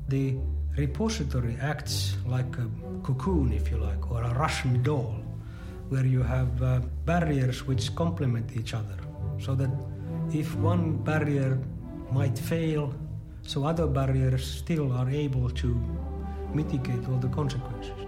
the repository acts like a cocoon, if you like, or a Russian doll, where you have barriers which complement each other, so that if one barrier might fail, so other barriers still are able to mitigate all the consequences.